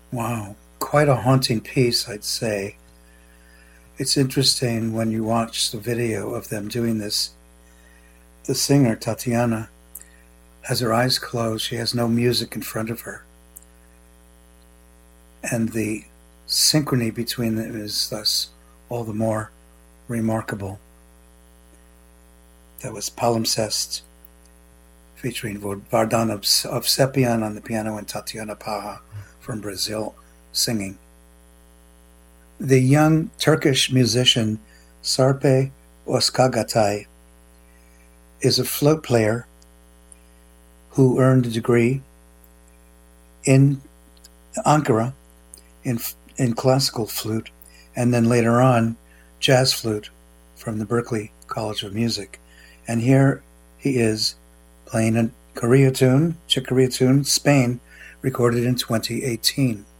Wow, quite a haunting piece, I'd say. It's interesting when you watch the video of them doing this. The singer, Tatiana, has her eyes closed. She has no music in front of her. And the synchrony between them is thus all the more remarkable. That was Palimpsest, featuring Vardan Ovsepian on the piano and Tatiana Paja from Brazil singing. The young Turkish musician Sarpe Oskagatai is a flute player who earned a degree in Ankara in classical flute, and then later on jazz flute from the Berklee College of Music. And here he is playing a Korea tune, Chick Corea tune, Spain, recorded in 2018.